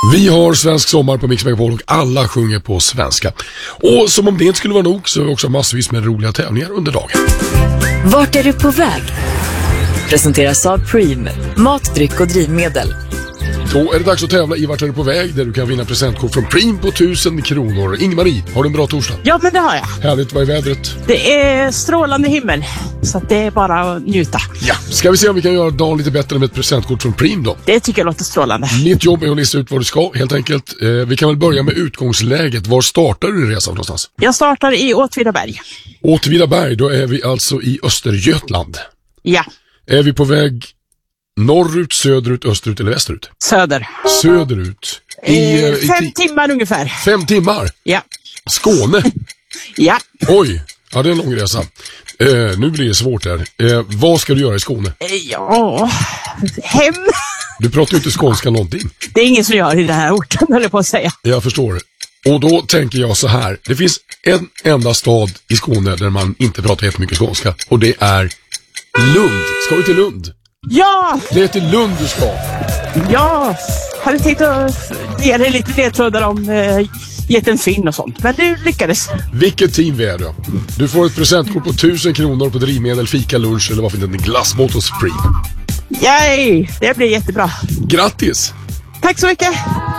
Vi har svensk sommar på Mix Megapol och alla sjunger på svenska. Och som om det inte skulle vara nog så har vi också massvis med roliga tävlingar under dagen. Vart är du på väg? Presenteras av Preem, mat, dryck och drivmedel. Då är det dags att tävla i Vart är du på väg, där du kan vinna presentkort från Preem på 1000 kronor. Ingmarie, har du en bra torsdag? Ja, men det har jag. Härligt, vad är vädret? Det är strålande himmel, så att det är bara att njuta. Ja, ska vi se om vi kan göra dagen lite bättre med ett presentkort från Preem då? Det tycker jag låter strålande. Mitt jobb är att lista ut vad du ska, helt enkelt. Vi kan väl börja med utgångsläget. Var startar du din resa någonstans? Jag startar i Åtvidaberg. Åtvidaberg, då är vi alltså i Östergötland. Ja, Är vi på väg norrut, söderut, österut eller västerut? söder. Söderut. 5 timmar ungefär. 5 timmar? Ja. Skåne? Ja. Oj, ja det är en lång resa. Nu blir det svårt här. Vad ska du göra i Skåne? Ja, hem. Du pratar ju inte skånska någonting. Det är ingen som gör i den här orten, höll jag på att säga. Jag förstår. Och då tänker jag så här. Det finns en enda stad i Skåne där man inte pratar jättemycket skånska. Och det är Lund. Ska du till Lund? Ja, Det är till Lund du ska. jag hade tänkt att ge dig lite ledtrådar om jätten Finn och sånt. Men du lyckades. Vilket team vi är då? Du får ett presentkort på 1000 kronor på drivmedel, fika, lunch eller varför inte en glassbåt hos Free. Yay, det blir jättebra. Grattis! Tack så mycket.